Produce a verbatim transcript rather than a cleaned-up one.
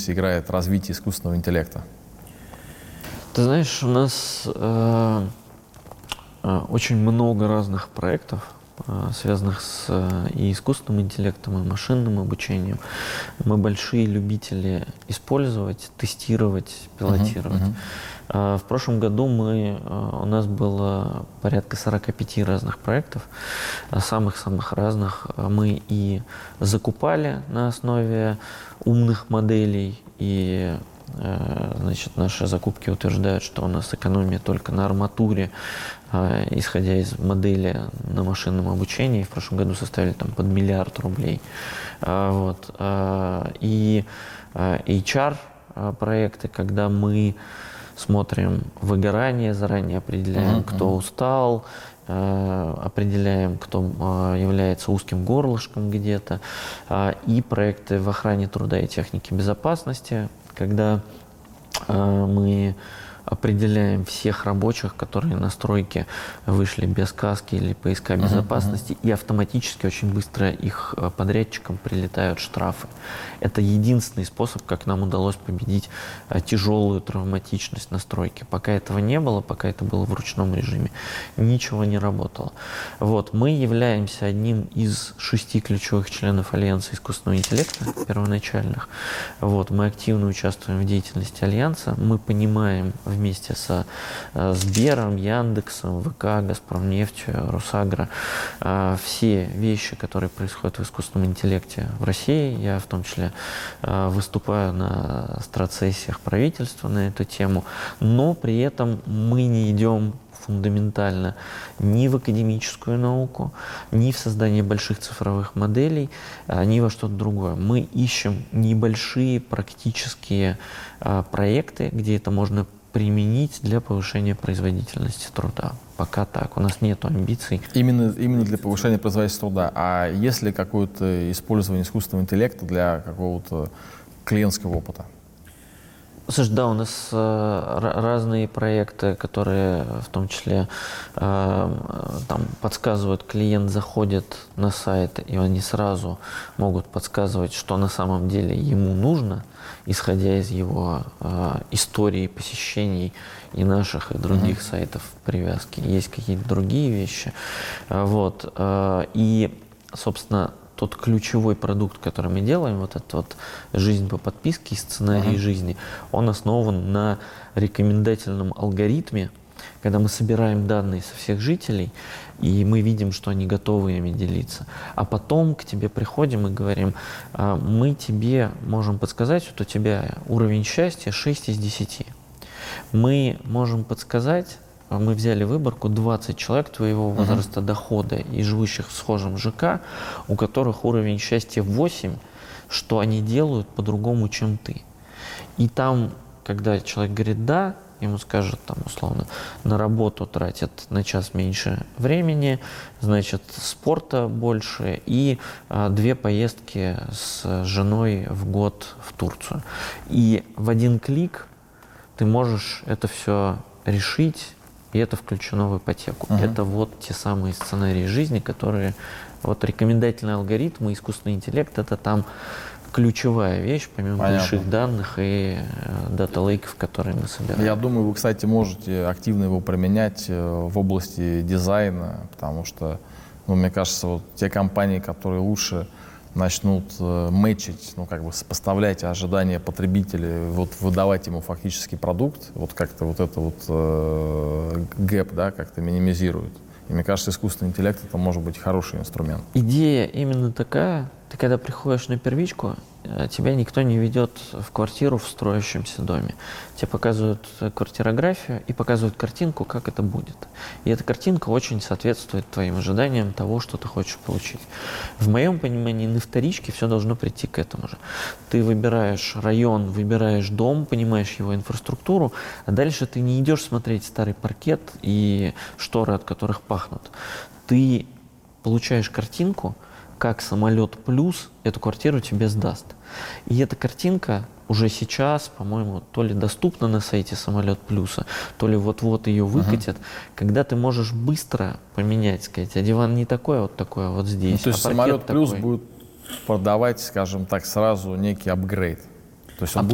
здесь играет развитие искусственного интеллекта? Ты знаешь, у нас э, э, очень много разных проектов, э, связанных с э, и искусственным интеллектом, и машинным обучением. Мы большие любители использовать, тестировать, пилотировать. Uh-huh, uh-huh. Э, в прошлом году мы, э, у нас было порядка сорока пяти разных проектов, самых-самых разных. Мы и закупали на основе умных моделей, и значит, наши закупки утверждают, что у нас экономия только на арматуре, исходя из модели на машинном обучении, в прошлом году составили там под миллиард рублей. Вот. И эйч ар проекты, когда мы смотрим выгорание, заранее определяем, mm-hmm. кто устал, определяем, кто является узким горлышком где-то, и проекты в охране труда и техники безопасности, когда мы определяем всех рабочих, которые на стройке вышли без каски или поиска безопасности, uh-huh, uh-huh. и автоматически очень быстро их подрядчикам прилетают штрафы. Это единственный способ, как нам удалось победить тяжелую травматичность на стройке. Пока этого не было, пока это было в ручном режиме, ничего не работало. Вот. Мы являемся одним из шести ключевых членов Альянса искусственного интеллекта, первоначальных. Вот. Мы активно участвуем в деятельности Альянса, мы понимаем вместе со э, Сбером, Яндексом, ВК, Газпромнефтью, Росагро э, все вещи, которые происходят в искусственном интеллекте в России. Я в том числе э, выступаю на страцессиях правительства на эту тему, но при этом мы не идем фундаментально ни в академическую науку, ни в создание больших цифровых моделей, ни во что-то другое. Мы ищем небольшие практические а, проекты, где это можно применить для повышения производительности труда. Пока так. У нас нет амбиций. Именно, именно для повышения производительности труда. А есть ли какое-то использование искусственного интеллекта для какого-то клиентского опыта? Слушай, да, у нас э, разные проекты, которые в том числе э, там, подсказывают, клиент заходит на сайт, и они сразу могут подсказывать, что на самом деле ему нужно, исходя из его э, истории посещений и наших, и других mm-hmm. сайтов привязки. Есть какие-то другие вещи. Вот. Э, и, собственно, тот ключевой продукт, который мы делаем, вот этот вот «Жизнь по подписке» и сценарий uh-huh. жизни, он основан на рекомендательном алгоритме, когда мы собираем данные со всех жителей, и мы видим, что они готовы ими делиться. А потом к тебе приходим и говорим, мы тебе можем подсказать, что у тебя уровень счастья шесть из десяти. Мы можем подсказать, мы взяли выборку двадцать человек твоего возраста, uh-huh. дохода и живущих в схожем ЖК, у которых уровень счастья восемь, что они делают по-другому, чем ты. И там, когда человек говорит «да», ему скажут, там, условно, на работу тратят на час меньше времени, значит, спорта больше и а, две поездки с женой в год в Турцию. И в один клик ты можешь это все решить, и это включено в ипотеку. Uh-huh. Это вот те самые сценарии жизни, которые... Вот рекомендательные алгоритмы, искусственный интеллект — это там ключевая вещь, помимо Понятно. больших данных и дата-лейков, которые мы собираем. Я думаю, вы, кстати, можете активно его применять в области дизайна, потому что, ну, мне кажется, вот те компании, которые лучше начнут э, мэчить, ну, как бы сопоставлять ожидания потребителя, вот выдавать ему фактически продукт, вот как-то вот это вот э, гэп, да, как-то минимизирует. И мне кажется, искусственный интеллект — это может быть хороший инструмент. Идея именно такая. Ты когда приходишь на первичку, тебя никто не ведет в квартиру в строящемся доме. Тебе показывают квартирографию и показывают картинку, как это будет. И эта картинка очень соответствует твоим ожиданиям того, что ты хочешь получить. В моем понимании, на вторичке все должно прийти к этому же. Ты выбираешь район, выбираешь дом, понимаешь его инфраструктуру, а дальше ты не идешь смотреть старый паркет и шторы, от которых пахнут. Ты получаешь картинку, как самолет плюс эту квартиру тебе сдаст. И эта картинка уже сейчас, по-моему, то ли доступна на сайте самолет плюса, то ли вот-вот ее выкатят, uh-huh. когда ты можешь быстро поменять, сказать, а диван не такой, а вот такой, а вот здесь. Ну, то есть а самолет плюс такой. будет продавать, скажем так, сразу некий апгрейд. То есть он а будет